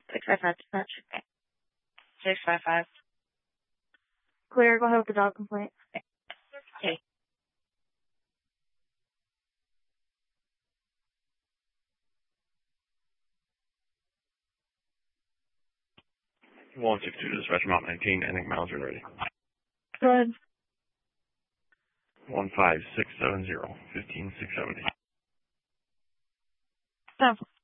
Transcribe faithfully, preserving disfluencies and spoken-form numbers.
Six five five dispatch. Six five five. Clear. Go ahead with the dog complaint. Okay. one six two dispatch, Mount nineteen, ending miles are ready. Good. one five six seven zero, fifteen six seventy. Stop.